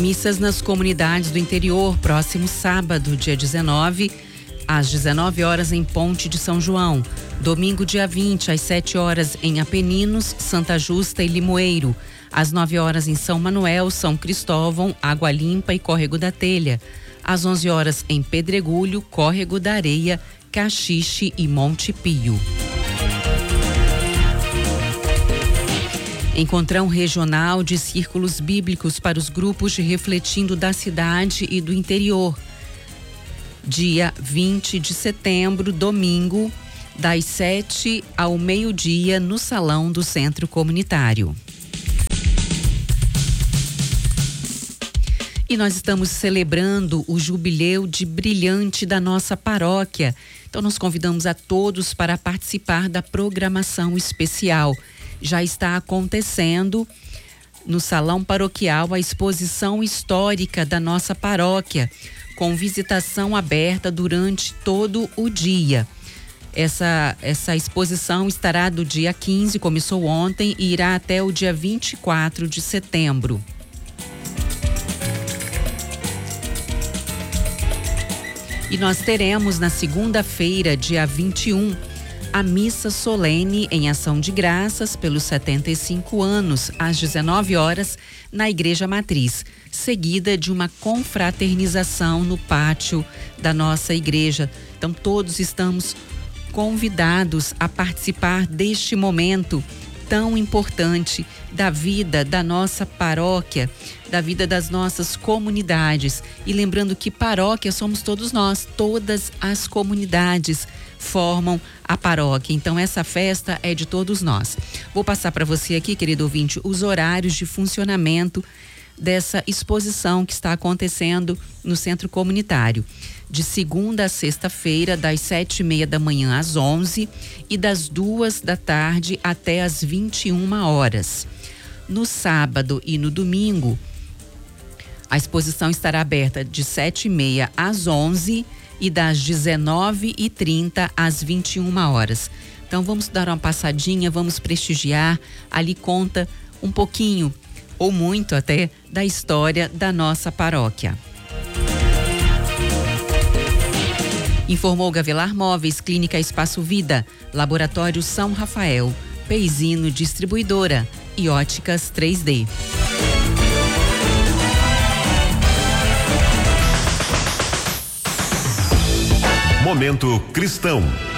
Missas nas comunidades do interior, próximo sábado, dia 19, às 19 horas em Ponte de São João. Domingo, dia 20, às 7 horas em Apeninos, Santa Justa e Limoeiro. Às 9 horas em São Manuel, São Cristóvão, Água Limpa e Córrego da Telha. Às 11 horas em Pedregulho, Córrego da Areia, Caxixe e Monte Pio. Encontrão regional de círculos bíblicos para os grupos de Refletindo da cidade e do interior. Dia 20 de setembro, domingo, das 7 ao meio-dia, no salão do Centro Comunitário. E nós estamos celebrando o jubileu de brilhante da nossa paróquia. Então nós convidamos a todos para participar da programação especial. Já está acontecendo no Salão Paroquial a exposição histórica da nossa paróquia, com visitação aberta durante todo o dia. Essa exposição estará do dia 15, começou ontem, e irá até o dia 24 de setembro. E nós teremos na segunda-feira, dia 21, a missa solene em ação de graças pelos 75 anos, às 19 horas, na Igreja Matriz, seguida de uma confraternização no pátio da nossa igreja. Então todos estamos convidados a participar deste momento tão importante da vida da nossa paróquia, da vida das nossas comunidades. E lembrando que paróquia somos todos nós, todas as comunidades formam a paróquia. Então essa festa é de todos nós. Vou passar para você aqui, querido ouvinte, os horários de funcionamento dessa exposição que está acontecendo no Centro Comunitário. De segunda a sexta-feira, das 7h30 da manhã às 11 e das 2 da tarde até às 21 horas. No sábado e no domingo, a exposição estará aberta de 7h30 às 11 e das 19h30 às 21 horas. Então vamos dar uma passadinha, vamos prestigiar. Ali conta um pouquinho, ou muito até, da história da nossa paróquia. Informou Gavelar Móveis, Clínica Espaço Vida, Laboratório São Rafael, Peizino Distribuidora e Óticas 3D. Momento Cristão.